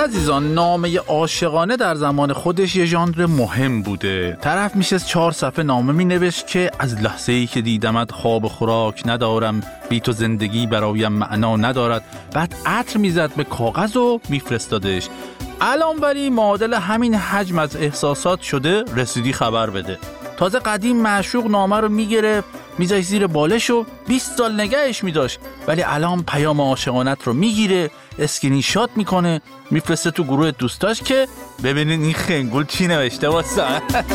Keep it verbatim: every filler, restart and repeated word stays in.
عزیزان، نامه عاشقانه در زمان خودش یه ژانر مهم بوده. طرف میشست چهار صفحه نامه مینوشت که از لحظه‌ای که دیدمت خواب و خوراک ندارم، بی تو زندگی برایم معنا ندارد. بعد عطر میزد به کاغذ و میفرستادش. الان ولی معادل همین حجم از احساسات شده رسیدی خبر بده. تازه قدیم معشوق نامه رو میگرفت میذاشت زیر بالش و بیست سال نگهش میداشت، ولی الان پیام عاشقانت رو میگیره، اسکرین شات میکنه، میفرسته تو گروه دوستاش که ببینین این خنگول چی نوشته واسه